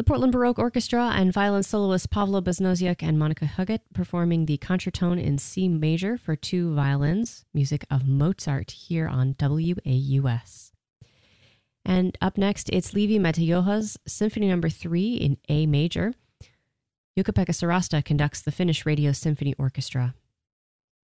Portland Baroque Orchestra and violin soloist Pavlo Beznoziak and Monica Huggett performing the Concertone in C major for two violins, music of Mozart here on WAUS. And up next, it's Leevi Matajoha's Symphony No. 3 in A major. Jukka-Pekka Sarasta conducts the Finnish Radio Symphony Orchestra.